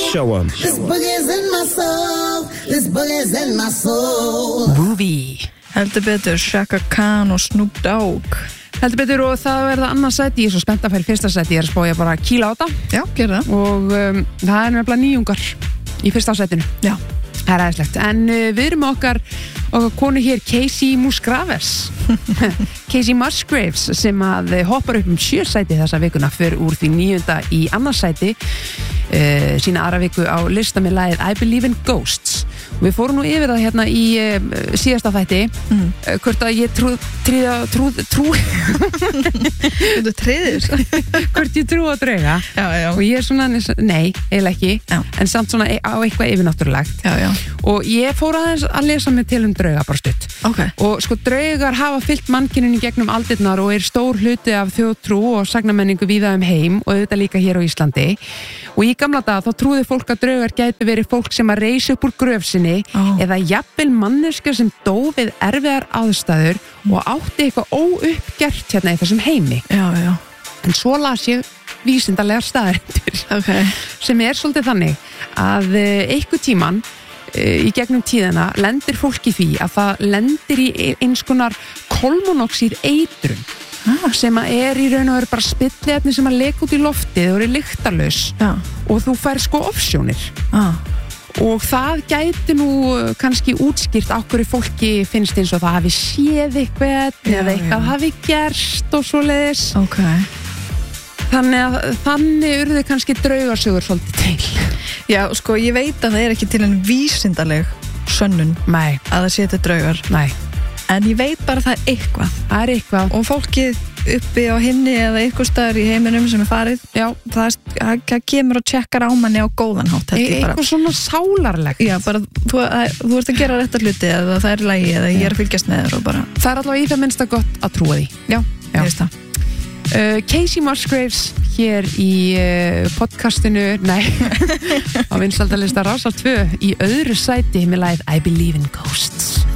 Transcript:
Show 'em. This boogie's in my soul. This boogie's in my soul. Groovy. Heldur betur, Shaka Khan og Snoop Dogg. Heldur betur og það verða annað sæti. Ég er svo spennt að færi fyrsta sæti. Ég er að spá ég bara að kýla á þetta. Já, gerðu það. Og það er nefnilega nýjungar í fyrsta sætinu. Já. Það er aðeinslegt. En við erum með okkar konu hér, Casey Musgraves. Casey Musgraves sem að hoppar upp 7 sæti þessa vikuna fyrir úr því 9. í annars sæti sína aðra viku á lista með lagið I Believe in Ghosts. Og við fórum nú yfir það hérna í síðasta þætti hvort að ég trú Þú treyðir hvort ég trú að drauga. Já. Og ég er svona, nei, eiginlega ekki. Já. En samt svona á eitthvað yfirnáttúrulegt. Já. Og ég fór aðeins að lesa mig til drauga bara stutt. Okay. Og sko draugar hafa fyllt mannkyninu gegnum aldirnar og er stór hluti af þjóðtrú og sagnamenningu víða heim og auðvitað líka hér á Íslandi. Og í gamla daga þá trúði fólk að draugar gætu verið fólk sem að reisa upp úr gröf sinni eða jafnvel manneskja sem dó við erfiðar aðstæður og átti eitthvað óuppgert hérna í þessum heimi. Já. En svo las ég vísindalegar staðarindir sem er svolítið þannig að einhver tíman í gegnum tíðina lendir fólk í því að það lendir í eins konar kolmonóxíð eitrun sem að er í raun og veru bara spilliefni sem að leka út í loftið og er lyktarlaus og þú fær sko ofsjónir og það gæti nú kannski útskýrt á hverju fólki finnst eins og það hafi séð eitthvað eða eitthvað hafi gerst og svoleiðis. Þannig urðu kannski draugasögur svolítið til. Já, sko, ég veit að það er ekki til en vísindaleg sönnun að það séti draugar. Nei. En ég veit bara að það er eitthvað. Það er eitthvað. Og fólkið uppi á hinni eða eitthvað staðar í heiminum sem er farið, það kemur og tjekkar á manni á góðan hátt. Eitthvað svona sálarlegt. Já, bara þú ert að gera réttar hluti eða það er í lagi eða ég er að fylgjast með þér og bara. Það er allavega í það minnsta gott að trúa því. Já, ég veist það. Casey Musgraves hér í podcastinu á vinsaldalista Rásar 2 í öðru sæti með lagið I Believe in Ghosts.